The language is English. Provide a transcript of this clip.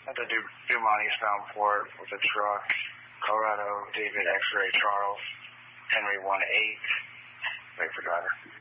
At the Dumont eastbound port with a truck. Colorado, David X-Ray Charles, Henry 1-8. Wait for driver.